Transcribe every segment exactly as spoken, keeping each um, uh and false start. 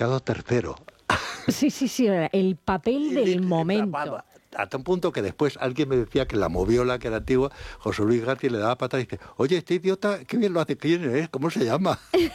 Ricardo tercero. Sí, sí, sí, el papel del momento. Hasta un punto que después alguien me decía que la moviola, que era antigua, José Luis García le daba patada y dice, oye, este idiota, qué bien lo hace, ¿quién es? ¿Cómo se llama?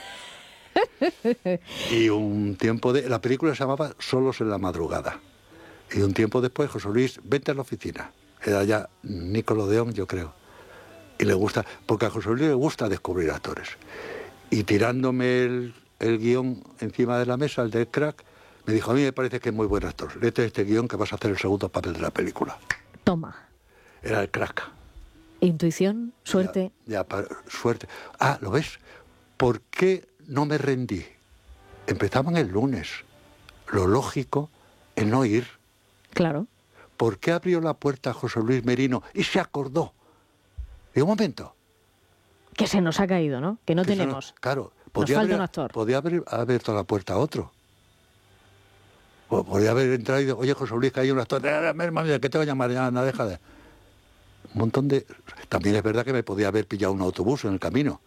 Y un tiempo de... La película se llamaba Solos en la madrugada. Y un tiempo después, José Luis, vente a la oficina. Era ya Nickelodeon, yo creo. Y le gusta, porque a José Luis le gusta descubrir actores. Y tirándome el, el guión encima de la mesa, el del crack, me dijo, a mí me parece que es muy buen actor. Léete este guión que vas a hacer el segundo papel de la película. Toma. Era el crack. Intuición, suerte. Ya, ya para, suerte. Ah, ¿lo ves? ¿Por qué no me rendí? Empezaban el lunes. Lo lógico es no ir. Claro. ¿Por qué abrió la puerta a José Luis Merino y se acordó? Y un momento. Que se nos ha caído, ¿no? Que no que tenemos. No, claro. Nos falta haber, un actor. Podía haber abierto la puerta a otro. O podría haber entrado y dicho, oye, José Luis, que hay un actor. Mami, que te voy a llamar ya, no, deja de... Un montón de... También es verdad que me podía haber pillado un autobús en el camino.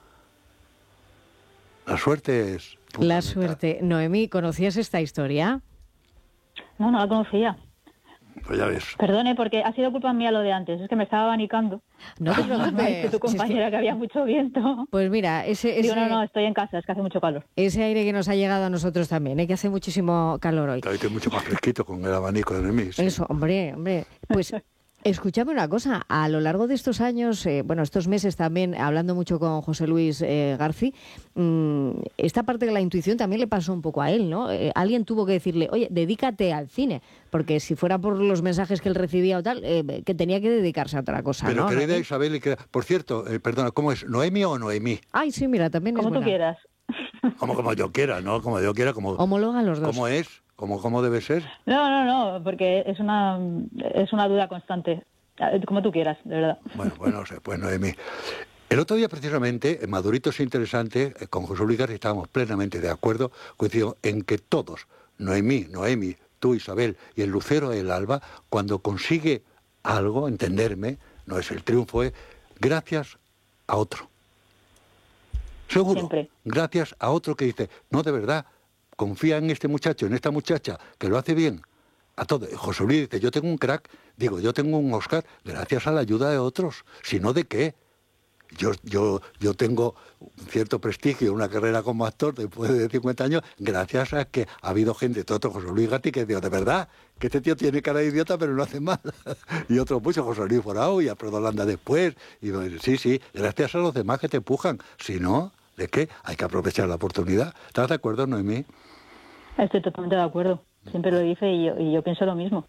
La suerte es... La suerte. Noemí, ¿conocías esta historia? No, no la conocía. Pues ya ves. Perdone, porque ha sido culpa mía lo de antes. Es que me estaba abanicando. No te preocupes. Que tu compañera, que... que había mucho viento. Pues mira, ese... ese... Digo, no, no, estoy en casa, es que hace mucho calor. Ese aire que nos ha llegado a nosotros también, ¿eh? Que hace muchísimo calor hoy. Claro, que mucho más fresquito con el abanico de mí. Sí. Eso, hombre, hombre. Pues... Escúchame una cosa, a lo largo de estos años, eh, bueno, estos meses también, hablando mucho con José Luis eh, García, mmm, esta parte de la intuición también le pasó un poco a él, ¿no? Eh, alguien tuvo que decirle, oye, dedícate al cine, porque si fuera por los mensajes que él recibía o tal, eh, que tenía que dedicarse a otra cosa, Pero ¿no? querida Isabel, y que, por cierto, eh, perdona, ¿cómo es? ¿Noemi o Noemí? Ay, sí, mira, también es Como buena. tú quieras. Como, como yo quiera, ¿no? Como yo quiera, como... Homologan los dos. ¿Cómo es? ¿Cómo, cómo debe ser? No, no, no, porque es una, es una duda constante. Como tú quieras, de verdad. Bueno, bueno, pues Noemí. El otro día, precisamente, en Madurito es interesante, con José Luis García estábamos plenamente de acuerdo, coincido en que todos, Noemí, Noemi, tú, Isabel, y el lucero del alba, cuando consigue algo, entenderme, no es el triunfo, es gracias a otro. Seguro. Siempre. Gracias a otro que dice, no, de verdad, confía en este muchacho, en esta muchacha, que lo hace bien. A todo. José Luis dice, yo tengo un crack, digo, yo tengo un Oscar gracias a la ayuda de otros, si no, ¿de qué? Yo, yo, yo tengo un cierto prestigio, una carrera como actor después de cincuenta años, gracias a que ha habido gente, todo otro, José Luis Gatti, que digo, de verdad, que este tío tiene cara de idiota, pero no hace mal. Y otros muchos, José Luis Forao y Alfredo Holanda después. Y sí, sí, gracias a los demás que te empujan. Si no, ¿de qué? Hay que aprovechar la oportunidad. ¿Estás de acuerdo, Noemí? Estoy totalmente de acuerdo. Siempre lo dice y yo, y yo pienso lo mismo.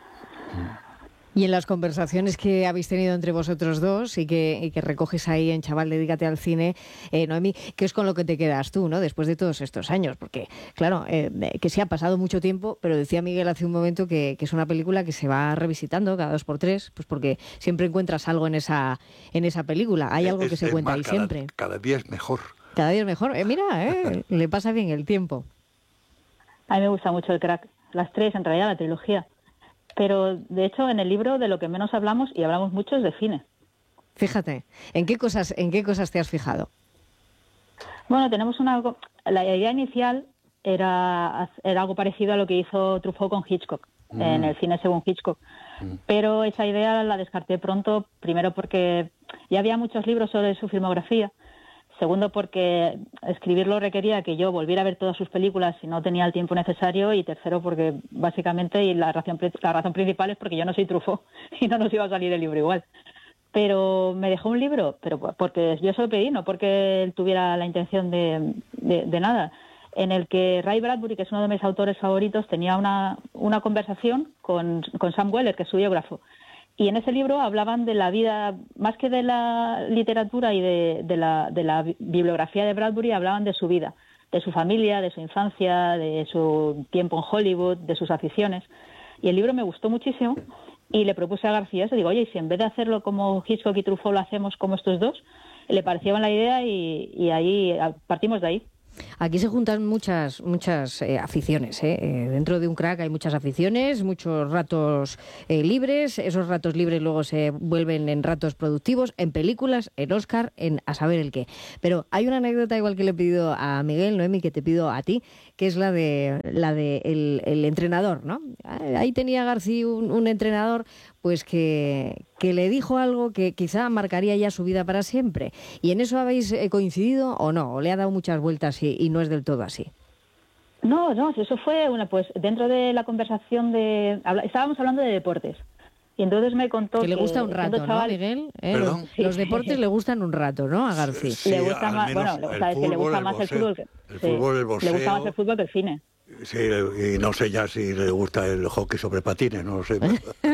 Y en las conversaciones que habéis tenido entre vosotros dos y que, y que recoges ahí en Chaval, dedícate al cine, eh, Noemí, ¿qué es con lo que te quedas tú, ¿no? Después de todos estos años? Porque, claro, eh, que sí ha pasado mucho tiempo, pero decía Miguel hace un momento que, que es una película que se va revisitando cada dos por tres, pues porque siempre encuentras algo en esa, en esa película. Hay algo es, que se es cuenta más, ahí cada, siempre. Cada día es mejor. Cada día es mejor. Eh, mira, eh, le pasa bien el tiempo. A mí me gusta mucho el crack. Las tres, en realidad, la trilogía. Pero, de hecho, en el libro de lo que menos hablamos, y hablamos mucho, es de cine. Fíjate, ¿en qué cosas, en qué cosas te has fijado? Bueno, tenemos una... La idea inicial era, era algo parecido a lo que hizo Truffaut con Hitchcock, mm. en el cine según Hitchcock. Mm. Pero esa idea la descarté pronto, primero porque ya había muchos libros sobre su filmografía, segundo porque escribirlo requería que yo volviera a ver todas sus películas si no tenía el tiempo necesario, y tercero porque básicamente, y la razón, la razón principal es porque yo no soy Truffaut y no nos iba a salir el libro igual. Pero me dejó un libro, pero porque yo se lo pedí, no porque él tuviera la intención de, de, de nada, en el que Ray Bradbury, que es uno de mis autores favoritos, tenía una, una conversación con, con Sam Weller, que es su biógrafo. Y en ese libro hablaban de la vida, más que de la literatura y de, de, la, de la bibliografía de Bradbury, hablaban de su vida, de su familia, de su infancia, de su tiempo en Hollywood, de sus aficiones. Y el libro me gustó muchísimo y le propuse a García eso. Digo, oye, y si en vez de hacerlo como Hitchcock y Truffaut lo hacemos como estos dos, le pareció la idea y, y ahí partimos de ahí. aquí se juntan muchas muchas eh, aficiones. ¿eh? Eh, dentro de un crack hay muchas aficiones, muchos ratos eh, libres. Esos ratos libres luego se vuelven en ratos productivos, en películas, en Oscar, en a saber el qué. Pero hay una anécdota igual que le he pedido a Miguel, Noemi, que te pido a ti, que es la de la de el, el entrenador, ¿no? Ahí tenía García un, un entrenador pues que, que le dijo algo que quizá marcaría ya su vida para siempre. ¿Y en eso habéis coincidido o no? ¿O le ha dado muchas vueltas y, y no es del todo así? No, no, eso fue una, pues dentro de la conversación de... Habla, estábamos hablando de deportes. Y entonces me contó que... Que le gusta un rato, chaval, ¿no, Miguel? ¿Eh? Los, sí. los deportes le gustan un rato, ¿no? A García. Sí, le gusta más, bueno, le gusta, fútbol, que le gusta el más boxeo, el fútbol. Que, el sí, fútbol, el boxeo. Le gusta más el fútbol que el cine. Sí, y no sé ya si le gusta el hockey sobre patines, no lo sé.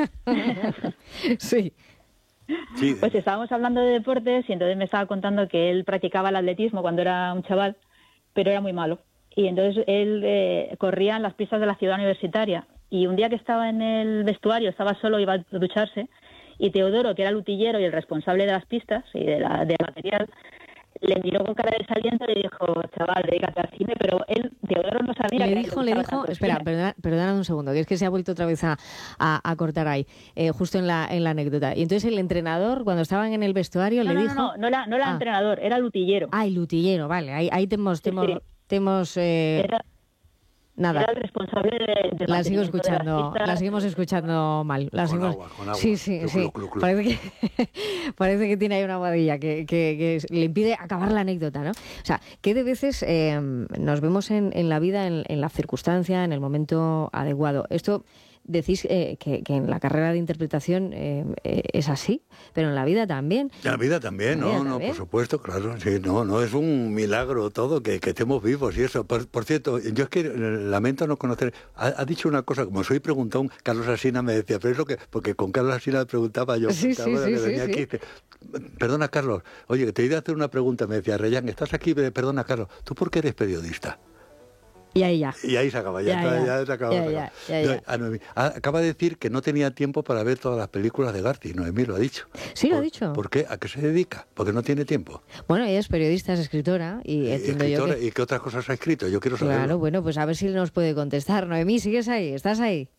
Sí. Sí. Pues estábamos hablando de deportes y entonces me estaba contando que él practicaba el atletismo cuando era un chaval, pero era muy malo. Y entonces él eh, corría en las pistas de la ciudad universitaria. Y un día que estaba en el vestuario, estaba solo, iba a ducharse, y Teodoro, que era el utillero y el responsable de las pistas y de la, del material, le miró con cara de desaliento y le dijo, chaval, dedícate al cine, pero él, Teodoro, no sabía. Le que dijo, le le dijo, espera, perdona, perdona un segundo, que es que se ha vuelto otra vez a, a, a cortar ahí, eh, justo en la, en la anécdota. Y entonces el entrenador, cuando estaban en el vestuario, no, le no, dijo... No, no, no era, no era ah. entrenador, era el utillero. Ah, el utillero, vale, ahí, ahí te hemos... Te sí, hemos, sí. te hemos eh, era, nada. Era el responsable de, de la sigo escuchando, de la seguimos escuchando mal. La con seguimos... agua, con agua. Sí, sí, Cluc, sí. cluc, cluc, cluc. Parece que, parece que tiene ahí una guadilla que, que, que le impide acabar la anécdota, ¿no? O sea, que de veces eh, nos vemos en, en la vida, en, en la circunstancia, en el momento adecuado. Esto... Decís eh, que, que en la carrera de interpretación eh, eh, es así, pero en la vida también. En la vida también, la vida no, no, también. por supuesto, claro, sí, no, no, es un milagro todo que, que estemos vivos y eso. Por, por cierto, yo es que lamento no conocer, ha, ha dicho una cosa, como soy preguntón, Carlos Alsina me decía, pero es lo que, porque con Carlos Alsina le preguntaba yo, Sí, ¿te sí, acuerdas sí, que sí, venía sí. aquí? Dice, perdona, Carlos, oye, que te iba a hacer una pregunta, me decía, Reyán, ¿estás aquí? Perdona, Carlos, ¿tú por qué eres periodista? Y ahí ya. Y ahí se acaba, ya, Ya, está, ya. ya se acaba. Ya, se ya, acaba. ya, ya. Yo, a Noemí, a- acaba de decir que no tenía tiempo para ver todas las películas de García, Noemí lo ha dicho. Sí, lo ha ¿Por- dicho. ¿Por qué? ¿A qué se dedica? Porque no tiene tiempo. Bueno, ella es periodista, es escritora y Y entiendo yo escritora, que... ¿y qué otras cosas ha escrito? Yo quiero saberlo. Claro, bueno, pues a ver si nos puede contestar. Noemí, ¿sigues ahí? ¿Estás ahí?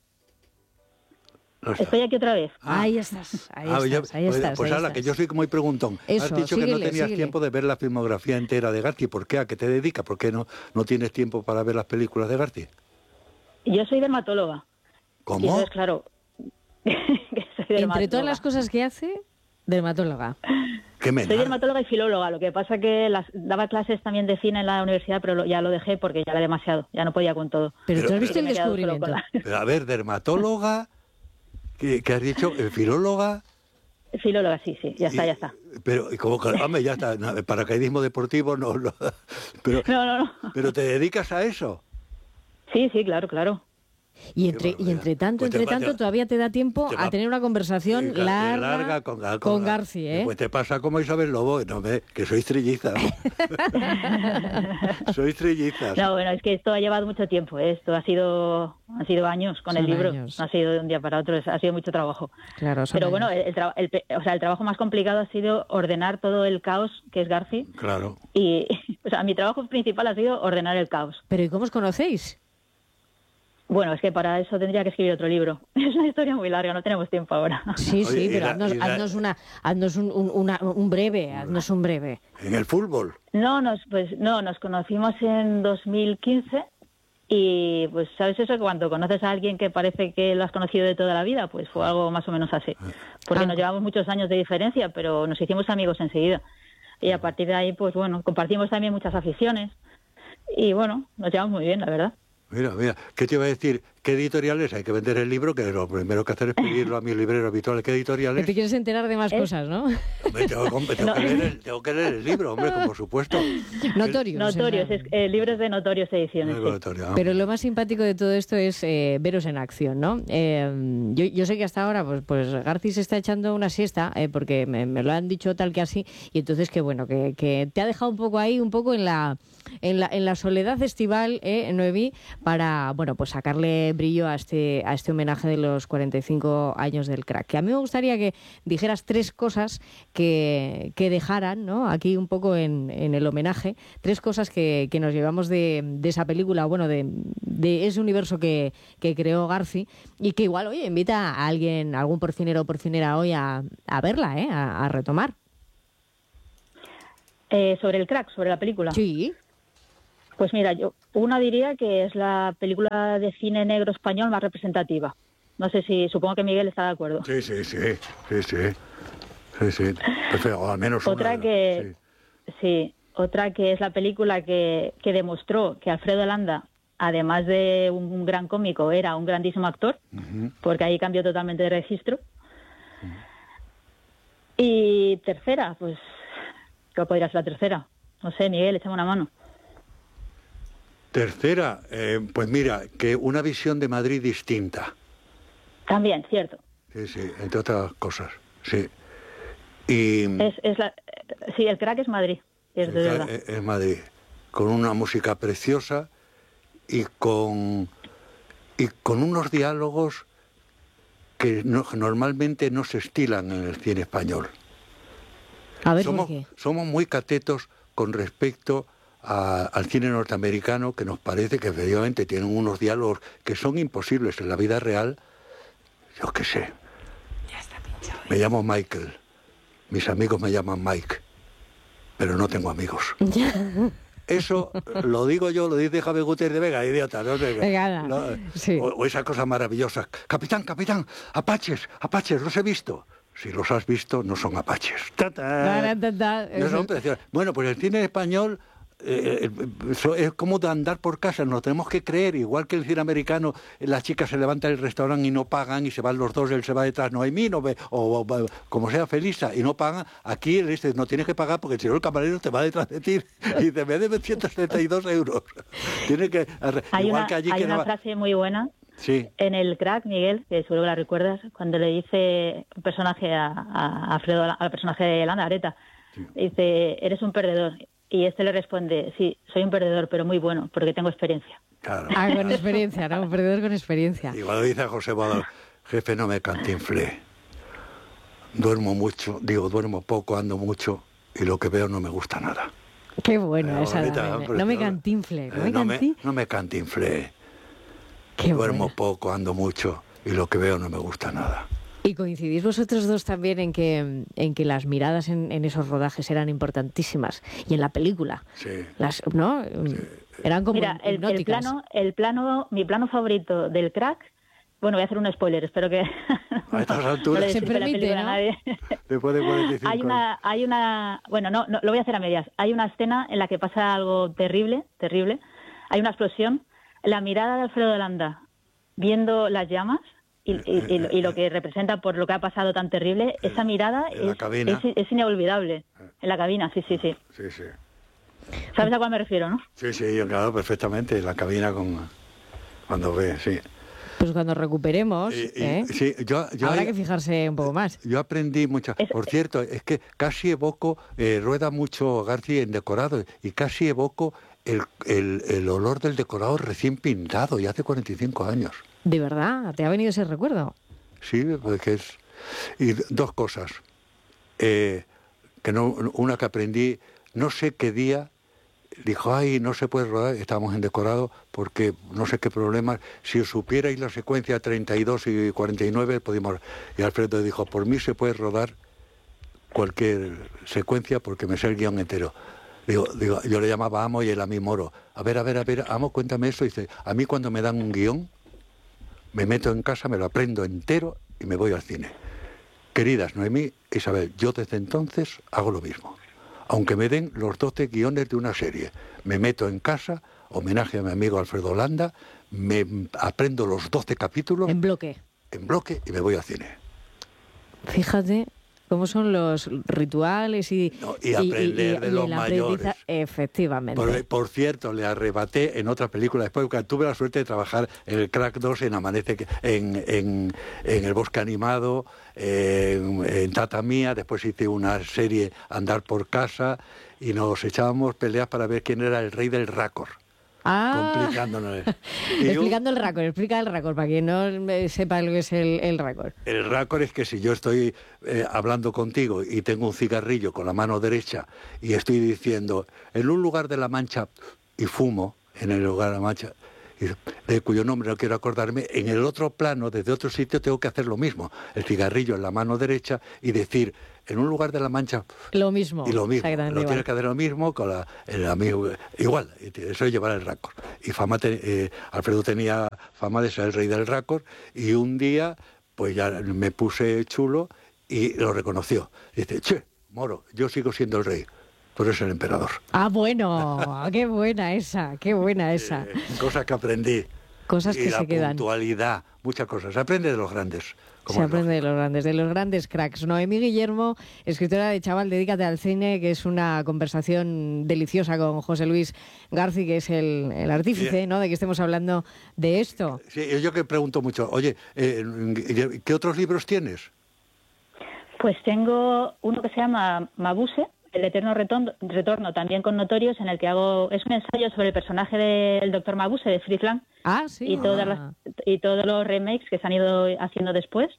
No está. Estoy aquí otra vez. Ah. Ahí estás, ahí Ah, estás, yo- ahí pues, estás. Pues ahí ahora, estás. que yo soy muy preguntón. Eso, Has dicho que no síguele, tenías síguele. tiempo de ver la filmografía entera de García. ¿Por qué? ¿A qué te dedicas? ¿Por qué no, no tienes tiempo para ver las películas de García? Yo soy dermatóloga. Y ¿Cómo? entonces, claro, que soy dermatóloga. Entre todas las cosas que hace, dermatóloga. ¿Qué me Soy dermatóloga y filóloga, lo que pasa que las, daba clases también de cine en la universidad, pero lo- ya lo dejé porque ya era demasiado, ya no podía con todo. Pero, Pero- tú has visto Y el me he quedado solo descubrimiento. con Pero, a ver, dermatóloga, ¿qué, qué has dicho? Eh, ¿Filóloga? la- Filóloga, sí, sí, ya está, Y- ya está. Pero, y como que, hombre, ya está. no, paracaidismo deportivo, no. no pero, No, no, no. pero te dedicas a eso. Sí, sí, claro, claro. Y entre, y entre tanto, Pues te entre va- tanto, te- todavía te da tiempo te va- a tener una conversación Eh, larga, larga con, Gar- con Gar- García, ¿eh? Pues te pasa como Isabel Lobo, no me, que sois trillizas. sois trillizas. No, bueno, es que esto ha llevado mucho tiempo, ¿eh? Esto ha sido, han sido años con Son el libro, años. no ha sido de un día para otro, es- ha sido mucho trabajo. Claro, son Pero bueno, años. el, el tra- el pe- o sea, el trabajo más complicado ha sido ordenar todo el caos que es García Claro. y, o sea, mi trabajo principal ha sido ordenar el caos. Pero ¿y cómo os conocéis? Bueno, es que para eso tendría que escribir otro libro. Es una historia muy larga, no tenemos tiempo ahora. Sí, Oye, sí, y pero la- haznos, y la- haznos una, haznos un, un, una- un breve, haznos un breve. En el fútbol. No, nos, pues no, nos conocimos en dos mil quince y pues sabes eso, cuando conoces a alguien que parece que lo has conocido de toda la vida, pues fue algo más o menos así. Porque Ah. nos llevamos muchos años de diferencia, pero nos hicimos amigos enseguida. Y a partir de ahí, pues bueno, compartimos también muchas aficiones y bueno, nos llevamos muy bien, la verdad. Mira, mira, ¿qué te iba a decir? ¿Qué editoriales? Hay que vender el libro, que lo primero que hacer es pedirlo a mi librero habitual. ¿Qué Que editoriales? te quieres enterar de más ¿Eh? cosas, ¿no? Hombre, tengo, que- tengo No. que leer el, tengo que leer el libro, hombre, como por supuesto. Notorios. Notorios, o sea. es, eh, libros de Notorios Ediciones. sí. Notorio, Pero lo más simpático de todo esto es eh, veros en acción, ¿no? Eh, yo, yo sé que hasta ahora, pues, pues García se está echando una siesta, eh, porque me, me lo han dicho tal que así, y entonces que bueno, que, que te ha dejado un poco ahí, un poco en la en la, en la soledad estival, eh, Noemí, para, bueno, pues sacarle membrillo a este, a este homenaje de los cuarenta y cinco años del crack. Que a mí me gustaría que dijeras tres cosas que, que dejaran, ¿no?, aquí un poco en, en el homenaje, tres cosas que, que nos llevamos de, de esa película, bueno, de, de ese universo que, que creó Garci, y que igual, oye, invita a alguien, a algún porcinero o porcinera hoy a, a verla, ¿eh?, a, a retomar. Eh, sobre el crack, sobre la película. Sí. Pues mira, yo una diría que es la película de cine negro español más representativa. No sé si, supongo que Miguel está de acuerdo. Sí, sí, sí, sí, sí, sí, sí. Perfecto, o al menos otra una, que, sí. sí, otra que es la película que, que demostró que Alfredo Landa, además de un gran cómico, era un grandísimo actor, uh-huh. porque ahí cambió totalmente de registro. Uh-huh. Y tercera, pues, ¿qué podría ser la tercera? No sé, Miguel, échame una mano. Tercera, eh, pues mira, que una visión de Madrid distinta. También, cierto. Sí, sí, entre otras cosas, sí. Y es, es la, sí, el crack es Madrid, es de verdad. Es, es Madrid, con una música preciosa y con, y con unos diálogos que no, normalmente no se estilan en el cine español. A ver, somos, ¿por qué? Somos muy catetos con respecto a, al cine norteamericano, que nos parece que efectivamente tienen unos diálogos que son imposibles en la vida real. Yo qué sé. Ya está pinchado. Me llamo Michael. Mis amigos me llaman Mike. Pero no tengo amigos. Eso lo digo yo, lo dice Javier Gutiérrez de Vega, idiota. ¿No? Vegana, no, sí. o, o esas cosas maravillosas. Capitán, capitán, apaches, apaches, los he visto. Si los has visto, no son apaches. Ta, ta. Ta, ta, ta. No son preciosos. Bueno, pues el cine español eh, es como de andar por casa, nos tenemos que creer, igual que el cine americano, la chica se levanta del restaurante y no pagan, y se van los dos, él se va detrás, Noemí, no ve, o, o como sea, Felisa, y no pagan. Aquí él dice, no tienes que pagar porque si no el camarero te va detrás de ti y dice, me debe ciento setenta y dos euros. Tiene que, hay igual una, que allí hay que una no... frase muy buena. Sí. En el crack, Miguel, que seguro que la recuerdas, cuando le dice un personaje a, a Alfredo, al personaje de Landa, Areta, sí. Dice, eres un perdedor. Y este le responde, sí, soy un perdedor, pero muy bueno, porque tengo experiencia. Claro. Ah, con experiencia, ¿no? Un perdedor con experiencia. Y cuando dice a José Bodal, jefe, no me cantinflé. Duermo mucho, digo, duermo poco, ando mucho, y lo que veo no me gusta nada. Qué bueno Pero esa. bonita, No, no me cantinflé. No, eh, me, no, canti... me, no me cantinflé. Qué Duermo buena. poco, ando mucho, y lo que veo no me gusta nada. ¿Y coincidís vosotros dos también en que, en que las miradas en, en esos rodajes eran importantísimas? Y en la película. Sí. Las, ¿no? Sí. Eran como Mira, el, el plano, el plano, mi plano favorito del crack, bueno, voy a hacer un spoiler, espero que... A estas alturas... No se permite, ¿no? Después de cuarenta y cinco hay una, hay una... Bueno, no, no, lo voy a hacer a medias. Hay una escena en la que pasa algo terrible, terrible. Hay una explosión. La mirada de Alfredo Landa viendo las llamas y, y, y, y lo que representa por lo que ha pasado tan terrible, esa mirada es, es, es inolvidable. En la cabina, sí, sí, sí. Sí, sí. ¿Sabes a cuál me refiero, no? Sí, sí, yo claro, perfectamente. En la cabina con cuando ve, sí. Pues cuando recuperemos, y, y, ¿eh? Sí, yo, yo habrá hay, que fijarse un poco más. Yo aprendí muchas... Por cierto, es que casi evoco, eh, rueda mucho García en decorado, y casi evoco el, el, el olor del decorado recién pintado, y hace cuarenta y cinco años. ¿De verdad? ¿Te ha venido ese recuerdo? Sí, porque es... Y dos cosas. Eh, que no, una que aprendí, no sé qué día... Dijo, ay, no se puede rodar, estábamos en decorado, porque no sé qué problemas, si os supierais la secuencia treinta y dos y cuarenta y nueve, podíamos... Y Alfredo dijo, por mí se puede rodar cualquier secuencia porque me sé el guión entero. Digo, digo, yo le llamaba Amo y él a mí Moro. A ver, a ver, a ver, Amo, cuéntame eso. Dice, a mí cuando me dan un guión, me meto en casa, me lo aprendo entero y me voy al cine. Queridas Noemí, Isabel, yo desde entonces hago lo mismo. Aunque me den los doce guiones de una serie, me meto en casa, homenaje a mi amigo Alfredo Landa, me aprendo los doce capítulos... En bloque. En bloque y me voy al cine. Fíjate cómo son los rituales y... No, y aprender y, y, de y los mayores. Efectivamente. Por, por cierto, le arrebaté en otra película, después porque tuve la suerte de trabajar en el Crack dos, en Amanece, en, en, en El Bosque Animado, en, en Tata Mía, después hice una serie Andar por Casa, y nos echábamos peleas para ver quién era el rey del raccord. Ah, complicándonos. explicando el raccord, explica el raccord para quien no sepa lo que es el, el raccord. El raccord es que si yo estoy eh, hablando contigo y tengo un cigarrillo con la mano derecha y estoy diciendo, en un lugar de la Mancha, y fumo en el lugar de la Mancha, de cuyo nombre no quiero acordarme, en el otro plano, desde otro sitio, tengo que hacer lo mismo. El cigarrillo en la mano derecha y decir, en un lugar de la Mancha... Lo mismo. Y lo mismo. Lo igual. tienes que hacer lo mismo con la, el amigo... Igual, eso es llevar el raccord. Y fama te, eh, Alfredo tenía fama de ser el rey del raccord y un día, pues ya me puse chulo y lo reconoció. Dice, che, Moro, yo sigo siendo el rey. Tú eres el emperador. Ah, bueno, qué buena esa, qué buena esa. Eh, cosas que aprendí. Cosas que y se la quedan. Puntualidad, muchas cosas. Se aprende de los grandes. Se aprende de los grandes, de los grandes cracks. Noemí Guillermo, escritora de Chaval, dedícate al cine, que es una conversación deliciosa con José Luis García, que es el, el artífice, ¿no?, de que estemos hablando de esto. Sí, yo que pregunto mucho, oye, eh, ¿qué otros libros tienes? Pues tengo uno que se llama Mabuse, El eterno retorno, retorno, también con Notorious, en el que hago, es un ensayo sobre el personaje del doctor Mabuse, de Fritz Lang, ah, sí. y, todas las, y todos los remakes que se han ido haciendo después.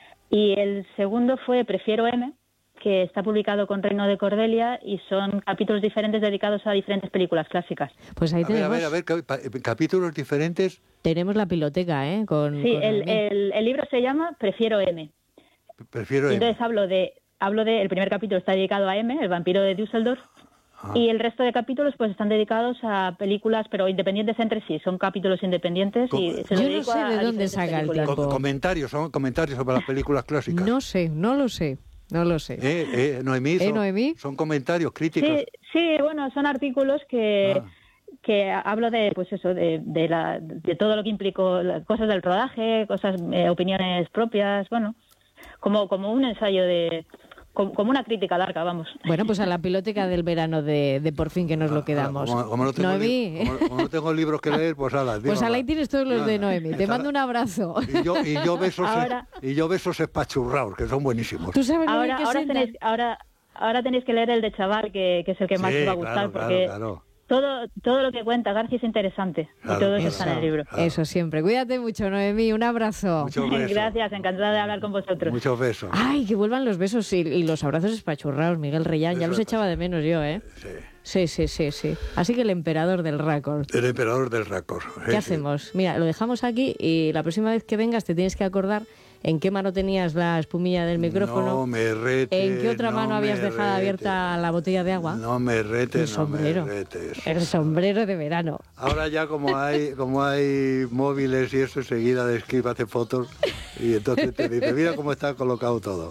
Y el segundo fue Prefiero M, que está publicado con Reino de Cordelia, y son capítulos diferentes dedicados a diferentes películas clásicas. Pues ahí a tenemos. Ver, a ver, a ver, cap capítulos diferentes. Tenemos la piloteca, ¿eh? Con, sí, con el, el, el libro se llama Prefiero M. Prefiero y entonces M. hablo de... Hablo de, el primer capítulo está dedicado a M, el vampiro de Düsseldorf, ah. y el resto de capítulos pues están dedicados a películas, pero independientes entre sí, son capítulos independientes. Com y se Yo lo no sé a, de a dónde saca el tiempo. Com comentarios, son comentarios sobre las películas clásicas. No sé, no lo sé, no lo sé. Eh, eh, Noemí, son, ¿Eh, Noemí? son comentarios, críticos. Sí, sí, bueno, son artículos que... Ah. que hablo de pues eso de, de, la, de todo lo que implicó, cosas del rodaje, cosas, eh, opiniones propias, bueno, como, como un ensayo de... como una crítica larga, vamos. Bueno, pues a la piloteca del verano de, de Por fin que nos lo quedamos. Ah, como, como, no tengo Noemí. Como, como no tengo libros que leer, pues ala. Pues ala, ahí tienes todos los de Noemí. Te mando un abrazo. Y yo, y yo besos ahora, y yo besos espachurrados, que son buenísimos. ¿Tú sabes ahora, que ahora, tenéis, ahora, ahora tenéis que leer el de Chaval, que, que es el que más sí, os va a gustar, claro, porque... Claro, claro. Todo, todo lo que cuenta García es interesante, claro, y todo eso, eso está en el libro. Claro. Eso siempre. Cuídate mucho, Noemí, un abrazo. Muchos besos. Gracias, encantada de hablar con vosotros. Muchos besos. Ay, que vuelvan los besos y, y los abrazos espachurrados, Miguel Reyán, eso ya los echaba de menos yo, ¿eh? Sí. Sí, sí, sí, sí. Así que el emperador del raccord. El emperador del raccord. ¿Qué sí, hacemos? Sí. Mira, lo dejamos aquí y la próxima vez que vengas te tienes que acordar en qué mano tenías la espumilla del micrófono. No me retes. ¿En qué otra no mano habías dejado retes. abierta la botella de agua? No me retes, el sombrero. no me retes. El sombrero de verano. Ahora ya como hay como hay móviles y eso, enseguida de Skype hace fotos y entonces te dice, mira cómo está colocado todo.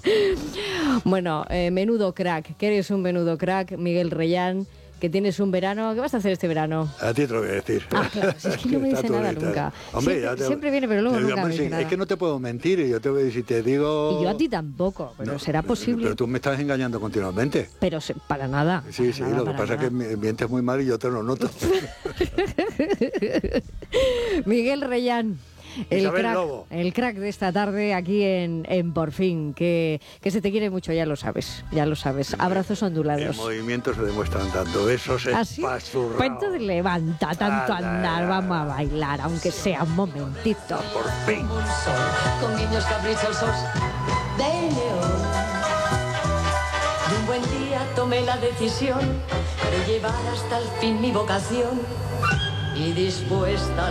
Bueno, eh, menudo crack, que eres un menudo crack, Miguel Reyán, que tienes un verano. ¿Qué vas a hacer este verano? A ti te lo voy a decir. Ah, claro, si es que no me dice nada nunca. Hombre, siempre, te, siempre viene, pero luego te, nunca me sí, dice es nada. Es que no te puedo mentir, y yo te voy, si te digo... Y yo a ti tampoco, pero no, será posible. Pero tú me estás engañando continuamente. Pero se, para nada. Sí, para sí, nada, lo que pasa nada. es que mientes muy mal y yo te lo noto. Miguel Reyán. El crack, Lobo. el crack de esta tarde aquí en, en Por fin, que, que se te quiere mucho, ya lo sabes, ya lo sabes. Abrazos ondulados. En movimiento se demuestran tanto, besos espachurrados. Pues entonces levanta, tanto andar, vamos a bailar, aunque sea un momentito. Por fin. Con niños caprichosos de león. Y un buen día tomé la decisión de llevar hasta el fin mi vocación y dispuesta